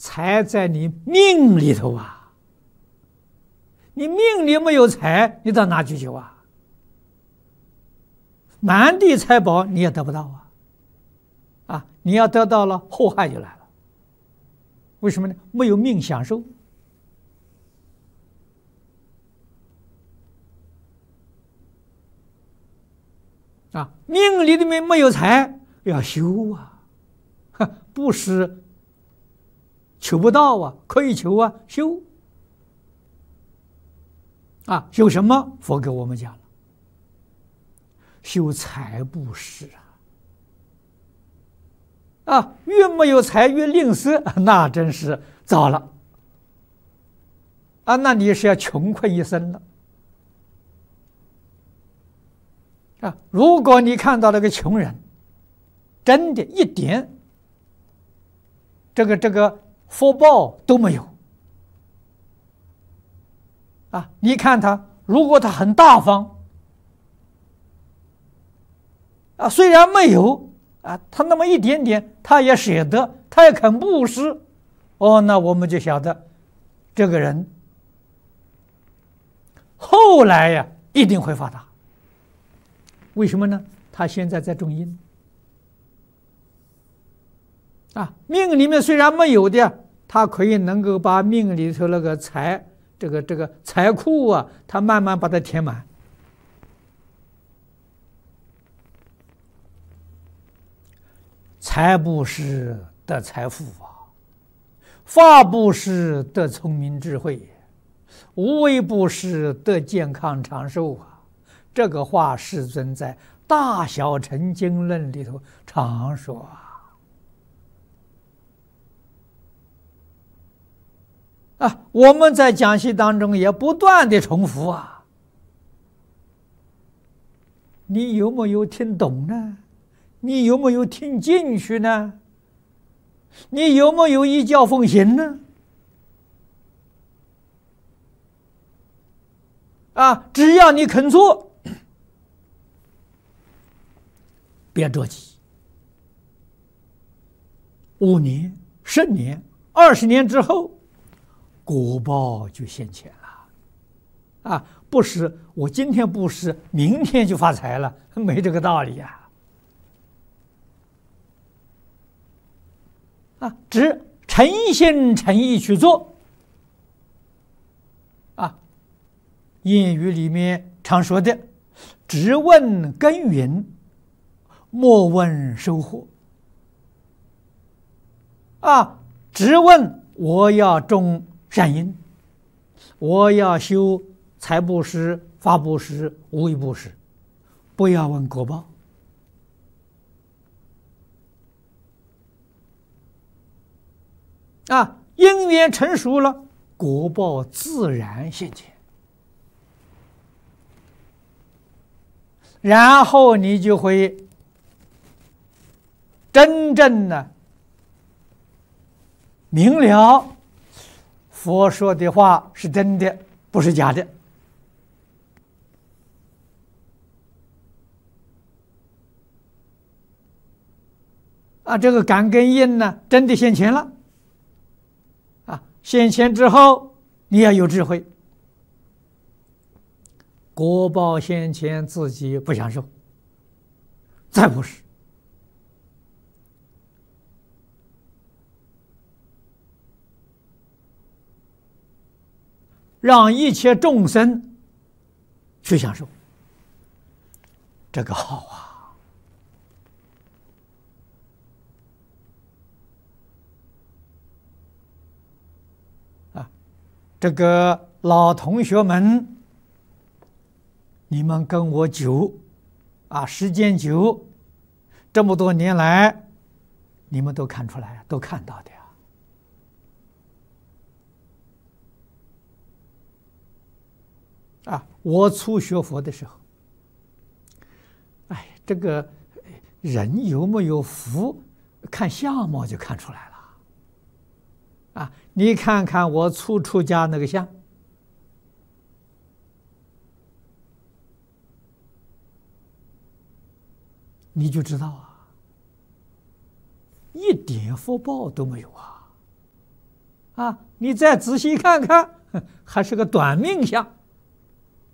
财在你命里头啊，你命里没有财，你到哪去求啊？满地财宝你也得不到啊！你要得到了，祸害就来了。为什么呢？没有命享受啊！命里面没有财，要修啊，不是求不到啊，可以求啊，修啊，修什么？佛给我们讲了，修财布施啊，越没有财越吝啬，那真是糟了啊！那你是要穷困一生了啊！如果你看到那个穷人，真的一点这个福报都没有啊！你看他，如果他很大方啊，虽然没有啊，他那么一点点，他也舍得，他也肯布施，哦，那我们就晓得这个人后来呀一定会发达。为什么呢？他现在在种因啊，命里面虽然没有的，他可以能够把命里头那个这个财库啊，他慢慢把它填满。财布施得财富啊，法布施得聪明智慧，无为布施得健康长寿啊！这个话世尊在《大小乘经论》里头常说啊，我们在讲习当中也不断的重复啊，你有没有听懂呢？你有没有听进去呢？你有没有依教奉行呢？啊，只要你肯做，别着急，5年、10年、20年之后，果报就现前了。啊，不是我今天布施，明天就发财了，没这个道理呀。啊，只诚心诚意去做。啊，谚语里面常说的“只问耕耘，莫问收获”。啊，只问我要种善因，我要修财布施、法布施、无为布施，不要问果报。啊，因缘成熟了，果报自然现前，然后你就会真正的明了佛说的话是真的，不是假的。啊，这个感根因呢，真的现前了。啊，现前之后，你要有智慧。果报现前，自己不享受，再不是。让一切众生去享受，这个好啊！这个老同学们，你们跟我久啊，时间久，这么多年来，你们都看出来，都看到的。啊，我初学佛的时候，哎，这个人有没有福，看相貌就看出来了。啊，你看看我初出家那个相，你就知道啊，一点福报都没有啊。 啊，你再仔细看看，还是个短命相。